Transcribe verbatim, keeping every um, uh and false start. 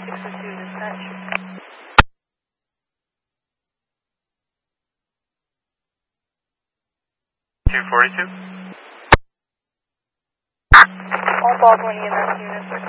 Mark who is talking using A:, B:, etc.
A: six oh two dispatch.
B: two forty-two.
A: All Baldwin E M S units are